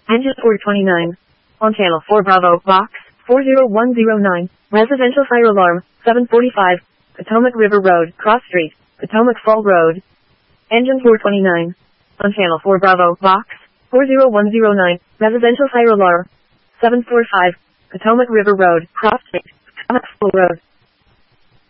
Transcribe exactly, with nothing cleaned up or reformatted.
Engine four twenty-nine. On channel four Bravo, box four zero one zero nine. Residential fire alarm, seven forty-five. Potomac River Road, Cross Street, Potomac Fall Road. Engine four twenty-nine. On channel four Bravo, box four zero one zero nine. Residential fire alarm, seven forty-five. Potomac River Road, Cross Street, Potomac Fall Road.